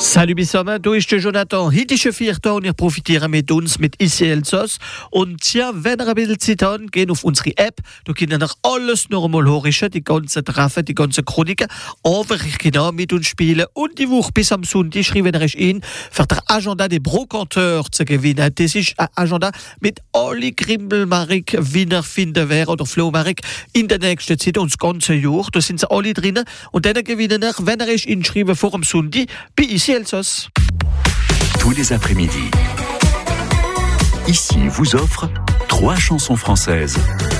Salut Bissoma, du ist der Jonathan. Heute ist Viertag und ihr profitiert mit uns mit Ici Elsass. Und ja, wenn ihr ein bisschen Zeit habt, gehen auf unsere App. Da könnt ihr noch alles normal hören, die ganzen Treffen, die ganzen Chroniken. Aber ich kann auch mit uns spielen. Und die Woche bis am Sonntag schreiben wir euch in, für den Agenda des Brocanteurs zu gewinnen. Das ist ein Agenda mit alle Grimbel-Marik, Wiener finden wer oder Flo-Marik in der nächsten Zeit und das ganze Jahr. Da sind sie alle drinnen. Und dann gewinnen wir, wenn ihr euch inschreiben vor dem Sonntag, bei Ici Elsass. Tous les après-midi, Ici vous offre 3 chansons françaises.